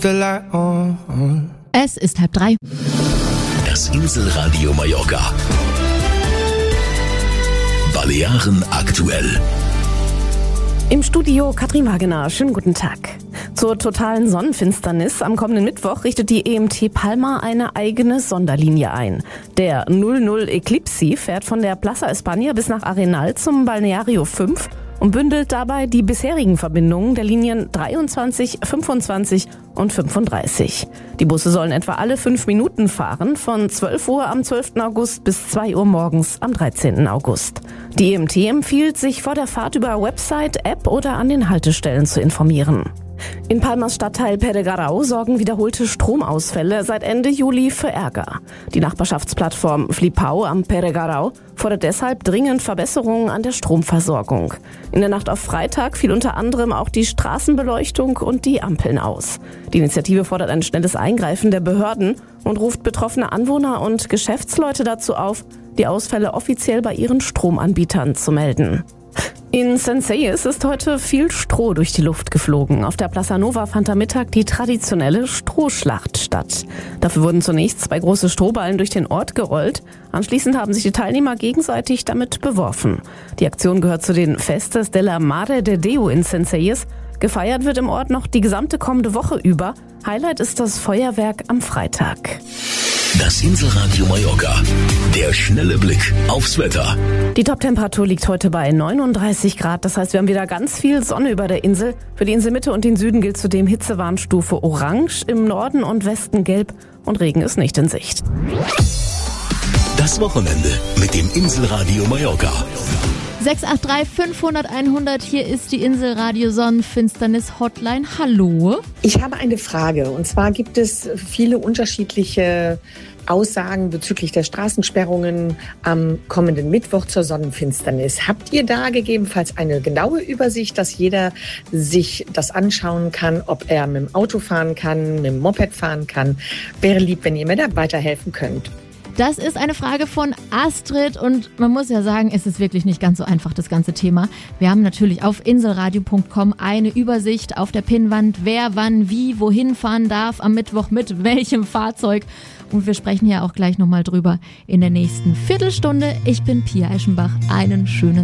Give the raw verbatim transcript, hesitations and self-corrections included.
Es ist halb drei. Das Inselradio Mallorca. Balearen aktuell. Im Studio Katrin Wagener. Schönen guten Tag. Zur totalen Sonnenfinsternis am kommenden Mittwoch richtet die E M T Palma eine eigene Sonderlinie ein. Der null null Eclipse fährt von der Plaza España bis nach Arenal zum Balneario fünf und bündelt dabei die bisherigen Verbindungen der Linien dreiundzwanzig, fünfundzwanzig und fünfunddreißig. Die Busse sollen etwa alle fünf Minuten fahren, von zwölf Uhr am zwölften August bis zwei Uhr morgens am dreizehnten August. Die E M T empfiehlt, sich vor der Fahrt über Website, App oder an den Haltestellen zu informieren. In Palmas Stadtteil Peregarau sorgen wiederholte Stromausfälle seit Ende Juli für Ärger. Die Nachbarschaftsplattform Flipau am Peregarau fordert deshalb dringend Verbesserungen an der Stromversorgung. In der Nacht auf Freitag fiel unter anderem auch die Straßenbeleuchtung und die Ampeln aus. Die Initiative fordert ein schnelles Eingreifen der Behörden und ruft betroffene Anwohner und Geschäftsleute dazu auf, die Ausfälle offiziell bei ihren Stromanbietern zu melden. In Senseies ist heute viel Stroh durch die Luft geflogen. Auf der Plaza Nova fand am Mittag die traditionelle Strohschlacht statt. Dafür wurden zunächst zwei große Strohballen durch den Ort gerollt. Anschließend haben sich die Teilnehmer gegenseitig damit beworfen. Die Aktion gehört zu den Festes de la Mare de Déu in Senseies. Gefeiert wird im Ort noch die gesamte kommende Woche über. Highlight ist das Feuerwerk am Freitag. Das Inselradio Mallorca. Der schnelle Blick aufs Wetter. Die Toptemperatur liegt heute bei neununddreißig Grad. Das heißt, wir haben wieder ganz viel Sonne über der Insel. Für die Inselmitte und den Süden gilt zudem Hitzewarnstufe Orange, im Norden und Westen Gelb und Regen ist nicht in Sicht. Das Wochenende mit dem Inselradio Mallorca. sechs acht drei fünfhundert einhundert, hier ist die Inselradio Sonnenfinsternis Hotline. Hallo? Ich habe eine Frage, und zwar gibt es viele unterschiedliche Aussagen bezüglich der Straßensperrungen am kommenden Mittwoch zur Sonnenfinsternis. Habt ihr da gegebenenfalls eine genaue Übersicht, dass jeder sich das anschauen kann, ob er mit dem Auto fahren kann, mit dem Moped fahren kann? Wäre lieb, wenn ihr mir da weiterhelfen könnt. Das ist eine Frage von Astrid und man muss ja sagen, es ist wirklich nicht ganz so einfach, das ganze Thema. Wir haben natürlich auf inselradio punkt com eine Übersicht auf der Pinnwand, wer wann wie wohin fahren darf am Mittwoch mit welchem Fahrzeug. Und wir sprechen ja auch gleich nochmal drüber in der nächsten Viertelstunde. Ich bin Pia Eschenbach. Einen schönen